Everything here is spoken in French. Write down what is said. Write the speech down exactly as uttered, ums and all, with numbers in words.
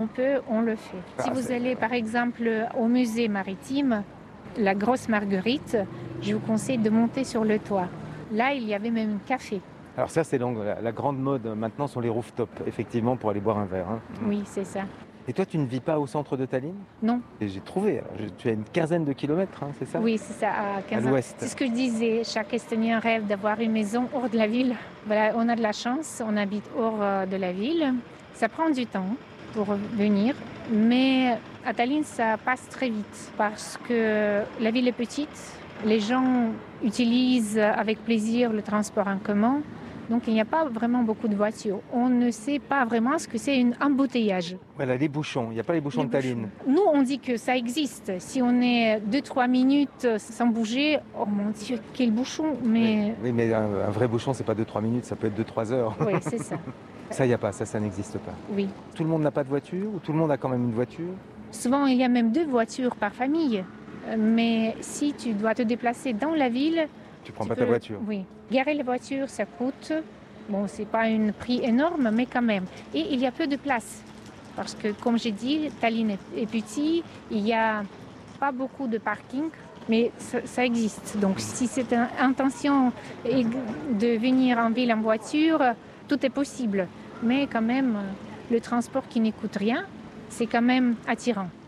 On peut, on le fait. Ah, Si vous c'est- allez par exemple au musée maritime, la Grosse Marguerite, je vous conseille de monter sur le toit. Là, il y avait même un café. Alors ça, c'est donc la, la grande mode maintenant sur les rooftops, effectivement, pour aller boire un verre, hein. Oui, c'est ça. Et toi, tu ne vis pas au centre de Tallinn? Non, Et j'ai trouvé, alors, je- tu as une quinzaine de kilomètres, hein, c'est ça? oui, c'est ça, à quinze ans. l'ouest. C'est ce que je disais, chaque Estonien rêve d'avoir une maison hors de la ville. Voilà, on a de la chance, on habite hors euh, de la ville. Ça prend du temps pour venir, mais à Tallinn, ça passe très vite parce que la ville est petite, les gens utilisent avec plaisir le transport en commun, donc il n'y a pas vraiment beaucoup de voitures. On ne sait pas vraiment ce que c'est un embouteillage. Voilà, les bouchons, il n'y a pas les bouchons Les de Tallinn. bouchons. Nous, on dit que ça existe. Si on est deux trois minutes sans bouger, oh mon Dieu, quel bouchon. Mais Oui, mais un, un vrai bouchon, c'est pas deux trois minutes, ça peut être deux trois heures. oui, c'est ça. Ça, il n'y a pas, ça, ça n'existe pas. Oui. Tout le monde n'a pas de voiture ou tout le monde a quand même une voiture? Souvent, il y a même deux voitures par famille. Euh, Mais si tu dois te déplacer dans la ville, Tu prends tu pas peux- ta voiture? Oui. Garer la voiture, ça coûte. Bon, c'est pas un prix énorme, mais quand même. Et il y a peu de place. Parce que, comme j'ai dit, Tallinn est, est petit. Il n'y a pas beaucoup de parking, mais ça, ça existe. Donc, si c'est une intention et de venir en ville en voiture, tout est possible. Mais quand même, le transport qui ne coûte rien, c'est quand même attirant.